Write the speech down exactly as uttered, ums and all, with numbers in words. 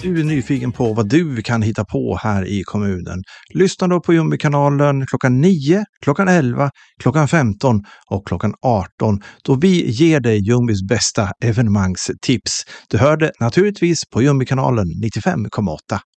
du är nyfiken på vad du kan hitta på här i kommunen, lyssna då på Jumbi-kanalen klockan nio, klockan elva, klockan femton och klockan arton då vi ger dig Jumbis bästa evenemangstips. Du hör det naturligtvis på Jumbi-kanalen nittiofem komma åtta.